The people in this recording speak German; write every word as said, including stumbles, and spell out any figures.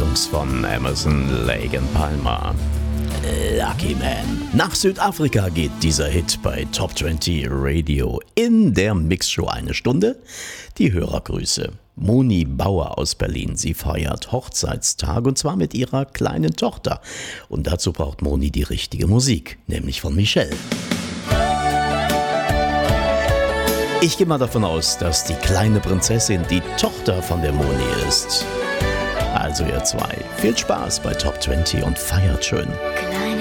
Jungs von Emerson, Lake and Palmer. Lucky Man. Nach Südafrika geht dieser Hit bei Top zwanzig Radio in der Mixshow eine Stunde. Die Hörergrüße. Moni Bauer aus Berlin. Sie feiert Hochzeitstag und zwar mit ihrer kleinen Tochter. Und dazu braucht Moni die richtige Musik, nämlich von Michelle. Ich gehe mal davon aus, dass die kleine Prinzessin die Tochter von der Moni ist. Also ihr zwei, viel Spaß bei Top zwanzig und feiert schön. Kleine